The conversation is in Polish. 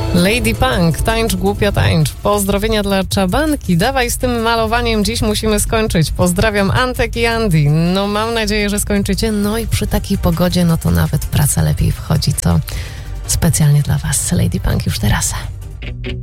Lady Punk, tańcz głupio tańcz. Pozdrowienia dla Czabanki. Dawaj z tym malowaniem, dziś musimy skończyć. Pozdrawiam Antek i Andy. No mam nadzieję, że skończycie. No i przy takiej pogodzie, no to nawet praca lepiej wchodzi. To specjalnie dla was Lady Punk już teraz.